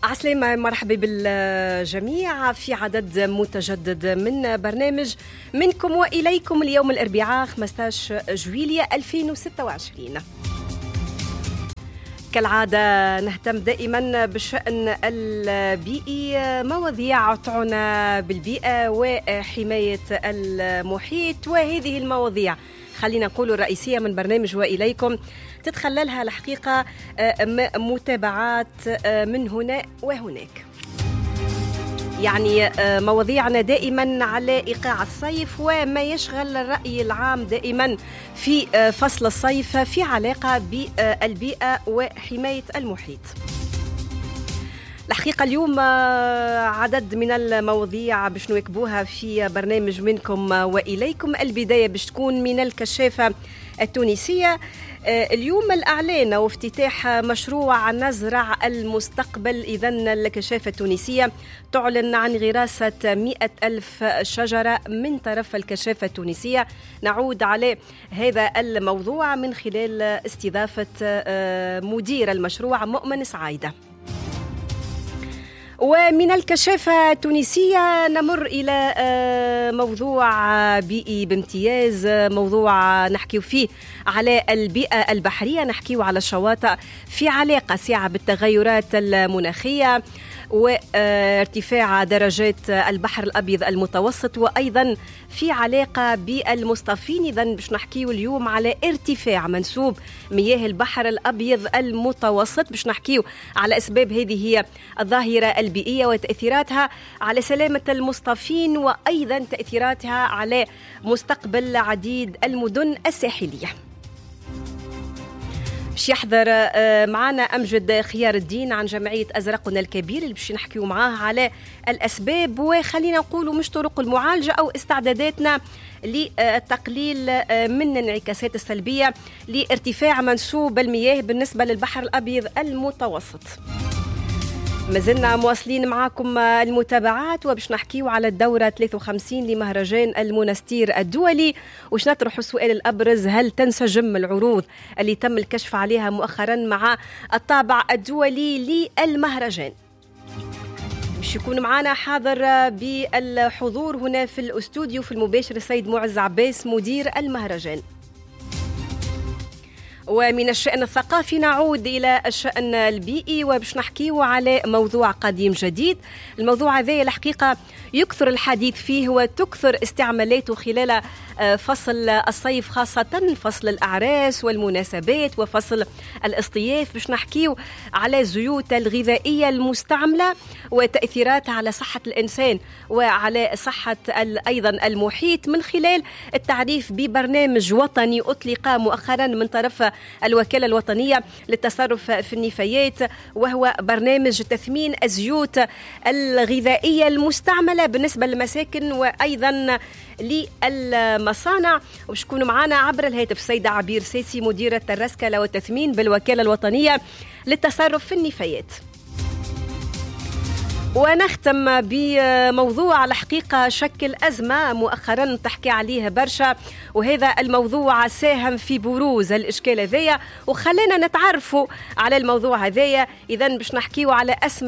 عسلامة، مرحبا بالجميع في عدد متجدد من برنامج منكم وإليكم اليوم الأربعاء 15 جويلية 2026. كالعادة نهتم دائما بالشأن البيئي، مواضيع تعنى بالبيئة وحماية المحيط، وهذه المواضيع خلينا نقول الرئيسية من برنامج وإليكم تتخللها الحقيقة متابعات من هنا وهناك. يعني مواضيعنا دائما على إيقاع الصيف وما يشغل الرأي العام دائما في فصل الصيف في علاقة بالبيئة وحماية المحيط. الحقيقة اليوم عدد من المواضيع باش نواكبوها في برنامج منكم وإليكم. البداية باش تكون من الكشافة التونسية. اليوم الإعلان وافتتاح مشروع نزرع المستقبل. إذن الكشافة التونسية تعلن عن غراسة 100,000 شجرة من طرف الكشافة التونسية. نعود على هذا الموضوع من خلال استضافة مدير المشروع مؤمن سعيدة. ومن الكشافة التونسية نمر إلى موضوع بيئي بامتياز، موضوع نحكي فيه على البيئة البحرية، نحكي على الشواطئ في علاقة ساعة بالتغيرات المناخية وارتفاع درجات البحر الأبيض المتوسط، وأيضا في علاقة بالمصطفين. إذن باش نحكيو اليوم على ارتفاع منسوب مياه البحر الأبيض المتوسط، باش نحكيو على أسباب هذه هي الظاهرة البيئية وتأثيراتها على سلامة المصطفين وأيضا تأثيراتها على مستقبل عديد المدن الساحلية. باش يحضر معنا أمجد خيار الدين عن جمعية أزرقنا الكبير اللي باش نحكيو معاه على الأسباب وخلينا نقولوا مش طرق المعالجة أو استعداداتنا للتقليل من الانعكاسات السلبية لارتفاع منسوب المياه بالنسبة للبحر الأبيض المتوسط. ما زلنا مواصلين معاكم المتابعات وباش نحكيو على الدورة 53 لمهرجان المنستير الدولي، وش نطرح السؤال الأبرز: هل تنسجم العروض اللي تم الكشف عليها مؤخرا مع الطابع الدولي للمهرجان؟ باش يكون معنا حاضر بالحضور هنا في الاستوديو في المباشر السيد معز عباس مدير المهرجان. ومن الشأن الثقافي نعود إلى الشأن البيئي وباش نحكيو على موضوع قديم جديد. الموضوع هذا الحقيقة يكثر الحديث فيه وتكثر استعمالاته خلال فصل الصيف، خاصة فصل الأعراس والمناسبات وفصل الاصطياف. باش نحكيو على الزيوت الغذائية المستعملة وتأثيراتها على صحة الإنسان وعلى صحة أيضا المحيط من خلال التعريف ببرنامج وطني أطلق مؤخرا من طرف الوكالة الوطنية للتصرف في النفايات، وهو برنامج تثمين الزيوت الغذائية المستعملة بالنسبة للمساكن وأيضا للمصانع. وش يكونوا معنا عبر الهاتف السيدة عبير سيسي مديرة الرسكلة والتثمين بالوكالة الوطنية للتصرف في النفايات. ونختم بموضوع الحقيقة شكل أزمة مؤخرا تحكي عليه برشا، وهذا الموضوع ساهم في بروز الإشكال هذايا وخلينا نتعرفوا على الموضوع هذايا. إذن باش نحكيوا على